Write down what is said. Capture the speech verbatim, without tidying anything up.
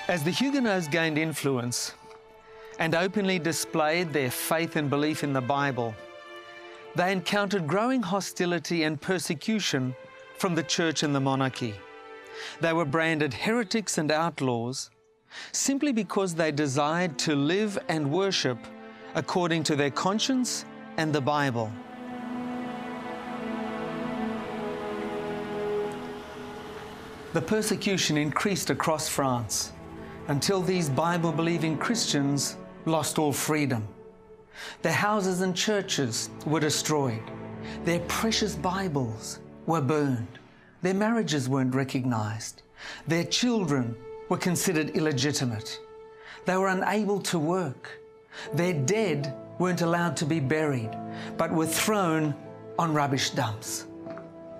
As the Huguenots gained influence and openly displayed their faith and belief in the Bible, they encountered growing hostility and persecution from the church and the monarchy. They were branded heretics and outlaws simply because they desired to live and worship according to their conscience and the Bible. The persecution increased across France until these Bible-believing Christians lost all freedom. Their houses and churches were destroyed. Their precious Bibles were burned. Their marriages weren't recognized. Their children were considered illegitimate. They were unable to work. Their dead weren't allowed to be buried, but were thrown on rubbish dumps.